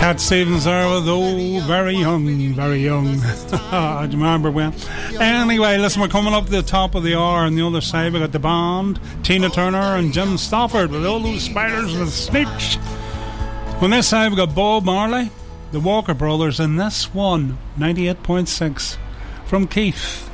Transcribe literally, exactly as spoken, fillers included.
Cat Stevens there with Oh Very Young, Very Young. I remember when. Anyway, listen, we're coming up to the top of the hour. On the other side, we got the band, Tina Turner and Jim Stafford with all those spiders and snakes. On this side, we got Bob Marley, the Walker Brothers, and this one, ninety-eight point six from Keith.